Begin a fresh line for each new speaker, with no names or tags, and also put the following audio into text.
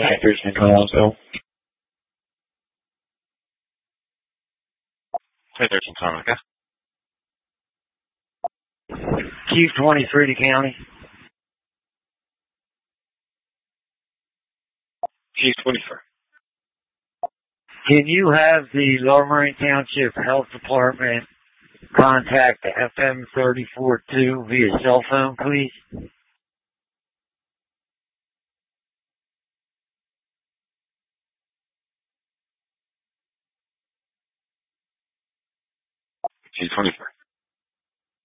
Actors in Collinsville.
Hey, there's some time, okay?
Chief 23 to county.
Chief 24.
Can you have the Lower Moraine Township Health Department contact the FM 34-2 via cell phone, please?
Chief 24.